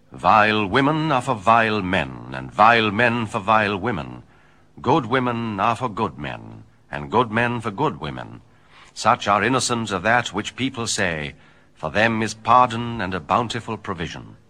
Vile women are for vile men, and vile men for vile women. Good women are for good men, and good men for good women. Such are innocent of that which people say, for them is pardon and a bountiful provision.